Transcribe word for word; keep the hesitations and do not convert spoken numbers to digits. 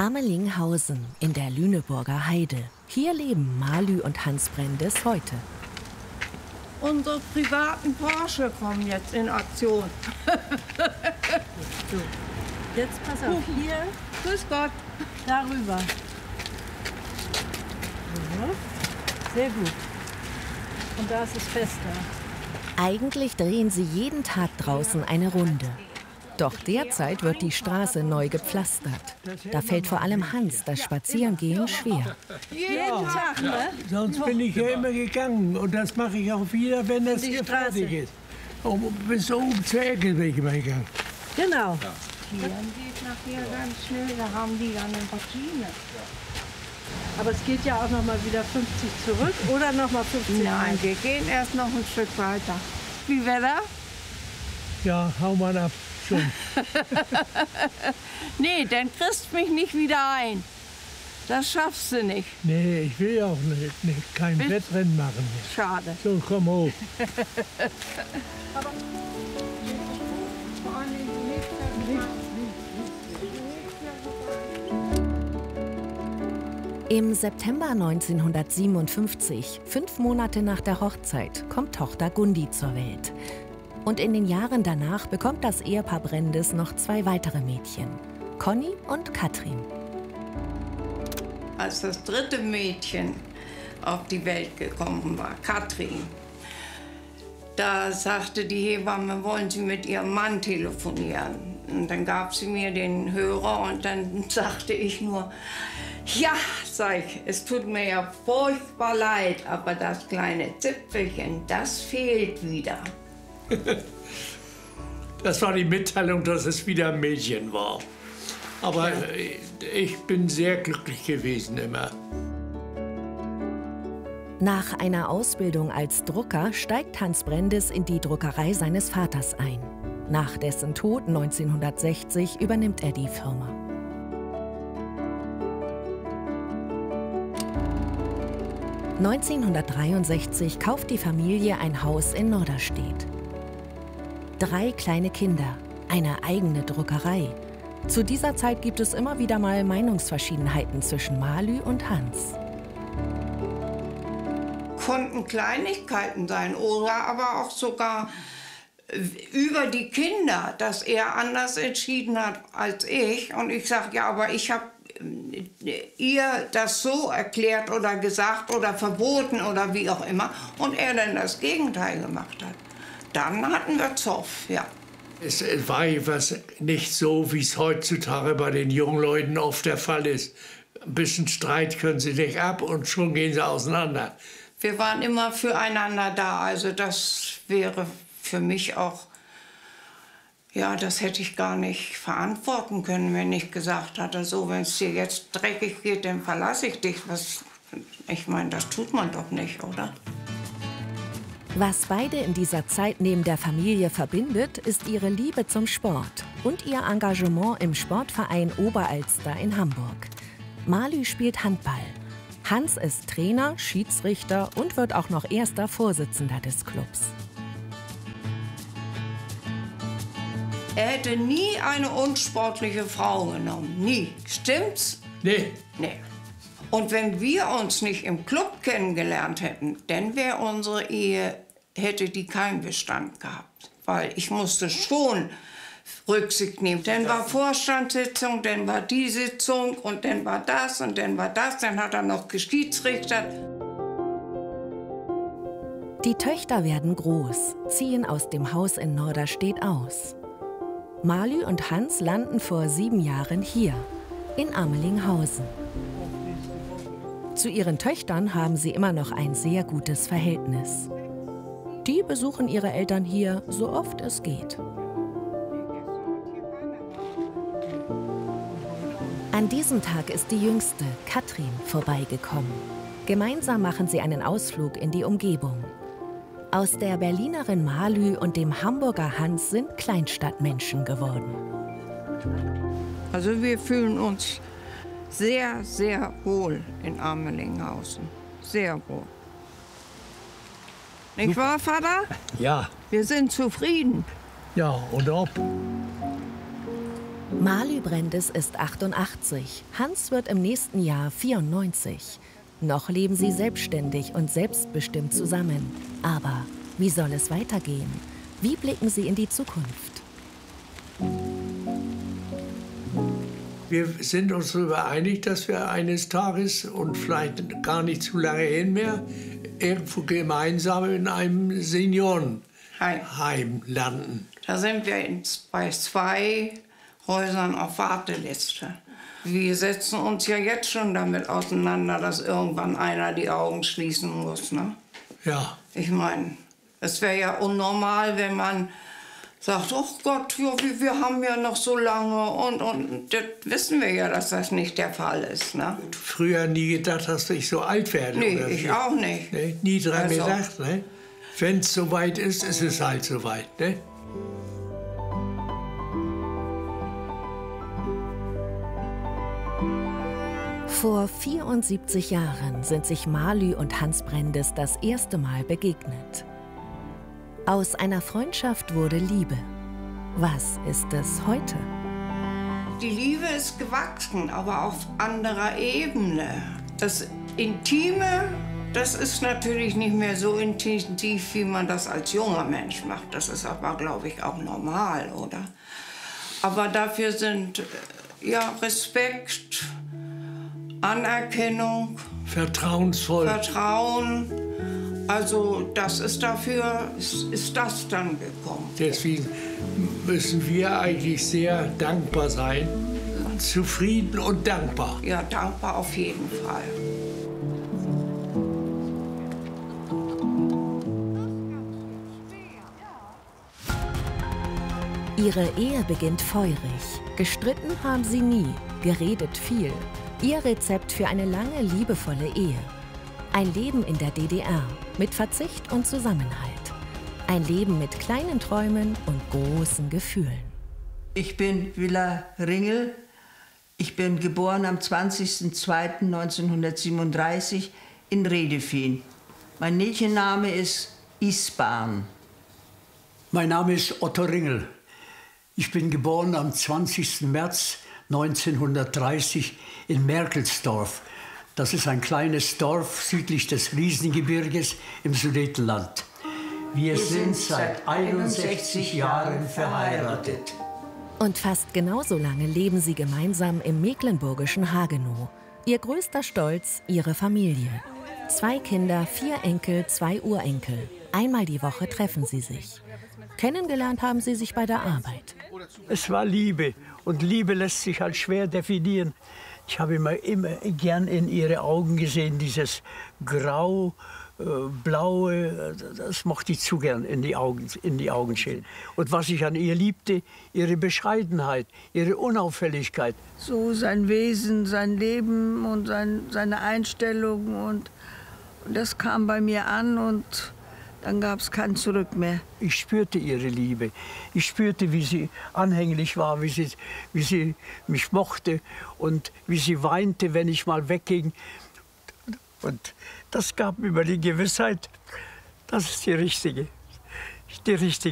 Amelinghausen in der Lüneburger Heide. Hier leben Malü und Hans Brendis heute. Unsere privaten Porsche kommen jetzt in Aktion. So. Jetzt pass auf, hier. Grüß Gott. Darüber. So. Sehr gut. Und da ist es fester. Eigentlich drehen sie jeden Tag draußen eine Runde. Doch derzeit wird die Straße neu gepflastert. Da fällt vor allem Hans das Spazierengehen schwer. Jeden Tag, ne? Sonst bin ich ja immer gegangen. Und das mache ich auch wieder, wenn das hier fertig ist. Um, bis oben zur Ecke bin ich immer gegangen. Genau. Hier geht nachher ganz schnell, da haben die dann eine Maschine. Aber es geht ja auch noch mal wieder fünfzig zurück oder noch mal fünfzig Nein, ein. wir gehen erst noch ein Stück weiter. Wie Wetter? Ja, hau mal ab. Schon. Nee, dann kriegst du mich nicht wieder ein. Das schaffst du nicht. Nee, ich will auch nicht, nicht kein Willst- Wettrennen machen. Schade. So, komm hoch. Im September neunzehnhundertsiebenundfünfzig, fünf Monate nach der Hochzeit, kommt Tochter Gundi zur Welt. Und in den Jahren danach bekommt das Ehepaar Brendis noch zwei weitere Mädchen, Conny und Katrin. Als das dritte Mädchen auf die Welt gekommen war, Katrin, da sagte die Hebamme, wollen Sie mit Ihrem Mann telefonieren? Und dann gab sie mir den Hörer und dann sagte ich nur, ja, sag ich, es tut mir ja furchtbar leid, aber das kleine Zipfelchen, das fehlt wieder. Das war die Mitteilung, dass es wieder ein Mädchen war. Aber Ja. ich bin sehr glücklich gewesen immer. Nach einer Ausbildung als Drucker steigt Hans Brendis in die Druckerei seines Vaters ein. Nach dessen Tod neunzehnhundertsechzig übernimmt er die Firma. neunzehnhundertdreiundsechzig kauft die Familie ein Haus in Norderstedt. Drei kleine Kinder, eine eigene Druckerei. Zu dieser Zeit gibt es immer wieder mal Meinungsverschiedenheiten zwischen Malü und Hans. Konnten Kleinigkeiten sein oder aber auch sogar über die Kinder, dass er anders entschieden hat als ich. Und ich sage, ja, aber ich habe ihr das so erklärt oder gesagt oder verboten oder wie auch immer. Und er dann das Gegenteil gemacht hat. Dann hatten wir Zoff, ja. Es war etwas nicht so, wie es heutzutage bei den jungen Leuten oft der Fall ist. Ein bisschen Streit können sie nicht ab und schon gehen sie auseinander. Wir waren immer füreinander da. Also das wäre für mich auch, ja, das hätte ich gar nicht verantworten können, wenn ich gesagt hatte, so, wenn es dir jetzt dreckig geht, dann verlasse ich dich. Was, ich meine, das tut man doch nicht, oder? Was beide in dieser Zeit neben der Familie verbindet, ist ihre Liebe zum Sport und ihr Engagement im Sportverein Oberalster in Hamburg. Malü spielt Handball. Hans ist Trainer, Schiedsrichter und wird auch noch erster Vorsitzender des Clubs. Er hätte nie eine unsportliche Frau genommen. Nie. Stimmt's? Nee, Nee. Und wenn wir uns nicht im Club kennengelernt hätten, dann wäre unsere Ehe, hätte die keinen Bestand gehabt. Weil ich musste schon Rücksicht nehmen. Dann war Vorstandssitzung, dann war die Sitzung und dann war das und dann war das. Dann hat er noch geschiedsrichtert. Die Töchter werden groß, ziehen aus dem Haus in Norderstedt aus. Malü und Hans landen vor sieben Jahren hier, in Amelinghausen. Zu ihren Töchtern haben sie immer noch ein sehr gutes Verhältnis. Die besuchen ihre Eltern hier, so oft es geht. An diesem Tag ist die Jüngste, Katrin, vorbeigekommen. Gemeinsam machen sie einen Ausflug in die Umgebung. Aus der Berlinerin Malü und dem Hamburger Hans sind Kleinstadtmenschen geworden. Also wir fühlen uns sehr, sehr wohl in Amelinghausen. Sehr wohl. Nicht wahr, Vater? ja, Wir sind zufrieden. ja, und ob. Marlü Brendis ist achtundachtzig, Hans wird im nächsten Jahr vierundneunzig. Noch leben sie selbstständig und selbstbestimmt zusammen. Aber wie soll es weitergehen? Wie blicken sie in die Zukunft? Wir sind uns darüber einig, dass wir eines Tages und vielleicht gar nicht zu lange hin mehr irgendwo gemeinsam in einem Seniorenheim landen. Da sind wir bei zwei Häusern auf Warteliste. Wir setzen uns ja jetzt schon damit auseinander, dass irgendwann einer die Augen schließen muss. Ne? Ja. Ich meine, es wäre ja unnormal, wenn man sagt, oh Gott, ja, wir, wir haben ja noch so lange. Und, und das wissen wir ja, dass das nicht der Fall ist. Ne? Früher nie gedacht, dass ich so alt werde. Nee, oder ich wie? auch nicht. Ne? Nie dran Also. gedacht. Ne? Wenn es soweit ist, ist es halt soweit. Ne? Vor vierundsiebzig Jahren sind sich Marlü und Hans Brendis das erste Mal begegnet. Aus einer Freundschaft wurde Liebe. Was ist es heute? Die Liebe ist gewachsen, aber auf anderer Ebene. Das Intime, das ist natürlich nicht mehr so intensiv, wie man das als junger Mensch macht. Das ist aber, glaube ich, auch normal, oder? Aber dafür sind ja Respekt, Anerkennung, Vertrauensvoll. Vertrauen. Also das ist dafür, ist, ist das dann gekommen. Deswegen müssen wir eigentlich sehr dankbar sein. Zufrieden und dankbar. Ja, dankbar auf jeden Fall. Ihre Ehe beginnt feurig. Gestritten haben sie nie, geredet viel. Ihr Rezept für eine lange, liebevolle Ehe. Ein Leben in der D D R mit Verzicht und Zusammenhalt. Ein Leben mit kleinen Träumen und großen Gefühlen. Ich bin Willa Ringel. Ich bin geboren am zwanzigsten zweiten neunzehnhundertsiebenunddreißig in Redefien. Mein Mädchenname ist Isbahn. Mein Name ist Otto Ringel. Ich bin geboren am zwanzigsten März neunzehnhundertdreißig in Merkelsdorf. Das ist ein kleines Dorf südlich des Riesengebirges im Sudetenland. Wir, Wir sind seit einundsechzig Jahren verheiratet. Und fast genauso lange leben sie gemeinsam im mecklenburgischen Hagenow. Ihr größter Stolz, ihre Familie. Zwei Kinder, vier Enkel, zwei Urenkel. Einmal die Woche treffen sie sich. Kennengelernt haben sie sich bei der Arbeit. Es war Liebe. Und Liebe lässt sich halt schwer definieren. Ich habe immer, immer gern in ihre Augen gesehen, dieses Grau, äh, Blaue, das mochte ich zu gern in die Augen, in die Augen sehen. Und was ich an ihr liebte, ihre Bescheidenheit, ihre Unauffälligkeit. So sein Wesen, sein Leben und sein, seine Einstellung. Und, und das kam bei mir an und dann gab es kein Zurück mehr. Ich spürte ihre Liebe. Ich spürte, wie sie anhänglich war, wie sie, wie sie mich mochte und wie sie weinte, wenn ich mal wegging. Und das gab mir die Gewissheit, das ist die richtige, die richtige.